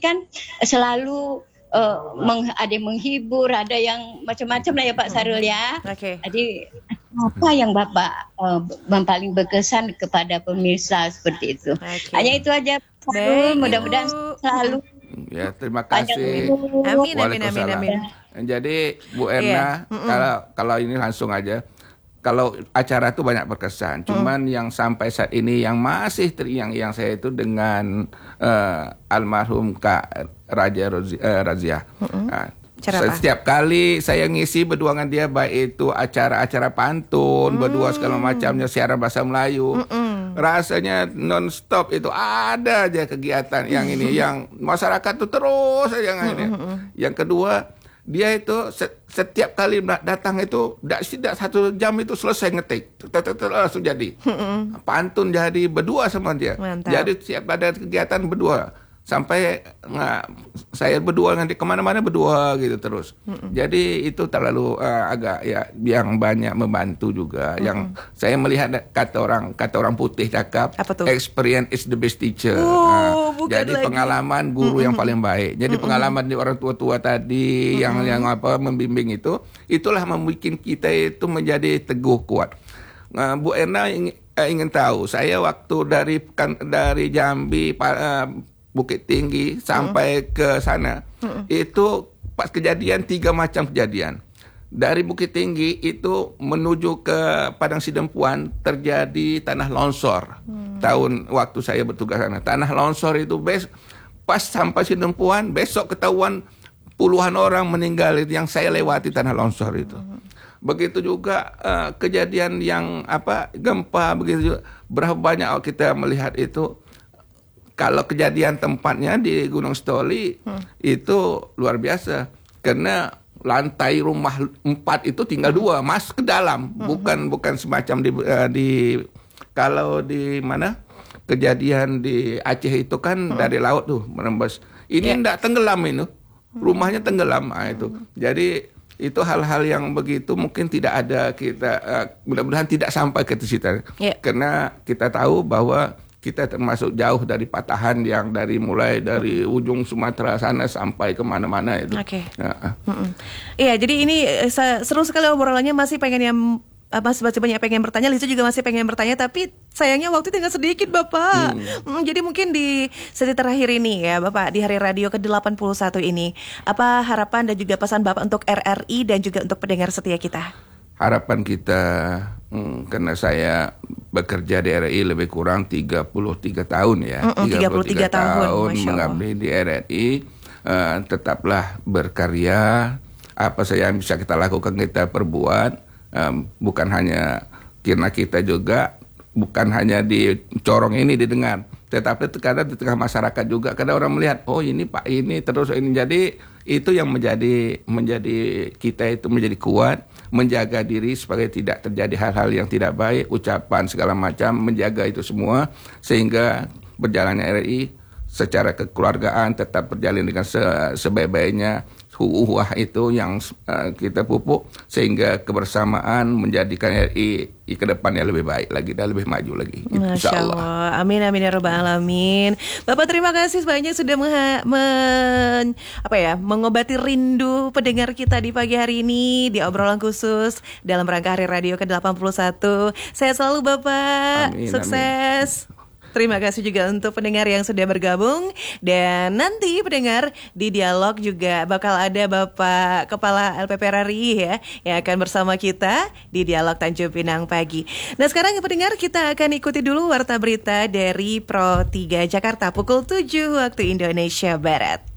kan selalu ada yang menghibur, ada yang macam-macam lah ya Pak Sarul ya. Oke. Jadi apa yang Bapak paling berkesan kepada pemirsa seperti itu? Oke. Hanya itu aja Pak Sarul, mudah-mudahan selalu. Ya, terima kasih. Amin. Waalaikumsalam. Jadi Bu Erna, kalau ini langsung aja. Kalau acara itu banyak berkesan, cuman yang sampai saat ini yang masih terngiang-ngiang saya itu dengan almarhum Kak Razia. Setiap kali saya ngisi berdua dengan dia, baik itu acara-acara pantun, berdua segala macamnya, siaran bahasa Melayu, rasanya non-stop itu ada aja kegiatan yang ini, yang masyarakat itu terus aja ini. Yang kedua, dia itu setiap kali datang itu tidak 1 jam itu selesai ngetik, langsung jadi. Pantun jadi berdua sama dia. Mantap. Jadi setiap ada kegiatan berdua. Sampai saya berdua nanti kemana-mana berdua gitu terus. Jadi itu terlalu agak ya yang banyak membantu juga. Yang saya melihat kata orang putih cakap, experience is the best teacher. Jadi lagi. Pengalaman guru yang paling baik. Jadi pengalaman di orang tua-tua tadi yang membimbing itu, itulah membuat kita itu menjadi teguh kuat. Bu Erna ingin tahu, saya waktu dari Jambi Bukit Tinggi sampai ke sana, itu pas kejadian 3 macam kejadian. Dari Bukit Tinggi itu menuju ke Padang Sidempuan terjadi tanah longsor. Tahun waktu saya bertugas sana, tanah longsor itu pas sampai Sidempuan, besok ketahuan puluhan orang meninggal itu yang saya lewati tanah longsor itu. Begitu juga kejadian yang gempa, begitu juga. Berapa banyak kita melihat itu. Kalau kejadian tempatnya di Gunung Stoli itu luar biasa, karena lantai rumah 4 itu tinggal 2, masuk ke dalam, bukan semacam di kalau di mana kejadian di Aceh itu kan dari laut tuh menembus. Ini enggak tenggelam ini, rumahnya tenggelam itu. Jadi itu hal-hal yang begitu mungkin tidak ada kita, mudah-mudahan tidak sampai ke situ, karena kita tahu bahwa kita termasuk jauh dari patahan yang mulai dari ujung Sumatera sana sampai kemana-mana itu. Oke. Iya, jadi ini seru sekali obrolannya. Masih banyak pengen bertanya. Lisa juga masih pengen bertanya, tapi sayangnya waktu tinggal sedikit Bapak. Jadi mungkin di sesi terakhir ini ya Bapak, di Hari Radio ke-81 ini, apa harapan dan juga pesan Bapak untuk RRI dan juga untuk pendengar setia kita? Harapan kita, karena saya bekerja di RRI lebih kurang 33 tahun ya. 33 tahun mengabdi di RRI, tetaplah berkarya. Apa saja yang bisa kita lakukan, kita perbuat. Bukan hanya karena kita juga, bukan hanya di corong ini didengar, tetapi kadang di tengah masyarakat juga, kadang orang melihat, oh ini Pak ini, terus ini. Jadi itu yang menjadi kita itu menjadi kuat, menjaga diri supaya tidak terjadi hal-hal yang tidak baik, ucapan segala macam, menjaga itu semua, sehingga berjalannya RRI secara kekeluargaan tetap berjalan dengan sebaik-baiknya. Uhuah itu yang kita pupuk, sehingga kebersamaan menjadikan RRI ke depannya lebih baik lagi dan lebih maju lagi. Masya Allah. Amin amin ya rabbal alamin. Bapak terima kasih banyak sudah mengobati rindu pendengar kita di pagi hari ini di obrolan khusus dalam rangka Hari Radio ke-81. Sehat selalu Bapak. Amin, sukses. Amin. Terima kasih juga untuk pendengar yang sudah bergabung. Dan nanti pendengar di dialog juga bakal ada Bapak Kepala LPP RRI ya, yang akan bersama kita di dialog Tanjung Pinang pagi. Nah sekarang pendengar, kita akan ikuti dulu warta berita dari Pro 3 Jakarta pukul 7 waktu Indonesia Barat.